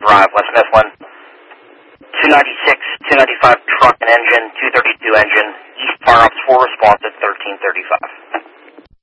Drive, West Mifflin. 296, 295 truck and engine, 232 engine, East Far Ops 4 response at 1335.